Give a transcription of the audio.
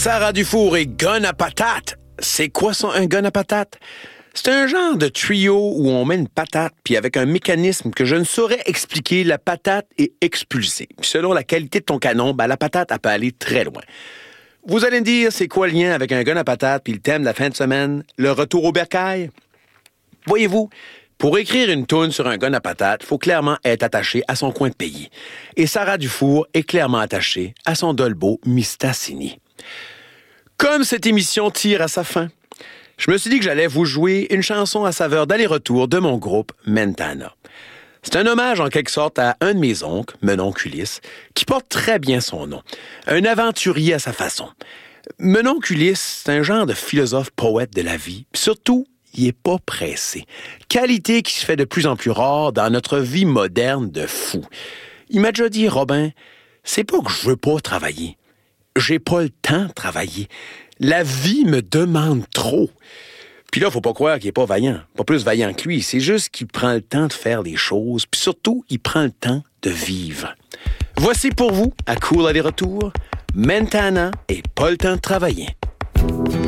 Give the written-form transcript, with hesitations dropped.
Sarah Dufour et Gun à patate. C'est quoi ça, un gun à patate? C'est un genre de tuyau où on met une patate, puis avec un mécanisme que je ne saurais expliquer, la patate est expulsée. Puis selon la qualité de ton canon, la patate, elle peut aller très loin. Vous allez me dire, c'est quoi le lien avec un gun à patate puis le thème de la fin de semaine, le retour au bercail? Voyez-vous, pour écrire une toune sur un gun à patate, il faut clairement être attaché à son coin de pays. Et Sarah Dufour est clairement attachée à son Dolbo Mistassini. Comme cette émission tire à sa fin, je me suis dit que j'allais vous jouer une chanson à saveur d'aller-retour de mon groupe Mentana. C'est un hommage en quelque sorte à un de mes oncles, Menon Ulysse, qui porte très bien son nom. Un aventurier à sa façon. Menon Ulysse, c'est un genre de philosophe-poète de la vie. Puis surtout, il n'est pas pressé. Qualité qui se fait de plus en plus rare dans notre vie moderne de fou. Il m'a déjà dit, Robin, c'est pas que je veux pas travailler. J'ai pas le temps de travailler. La vie me demande trop. Puis là, faut pas croire qu'il est pas vaillant. Pas plus vaillant que lui. C'est juste qu'il prend le temps de faire les choses. Puis surtout, il prend le temps de vivre. Voici pour vous, à Cool Aller-Retour, Mentana et pas le temps de travailler.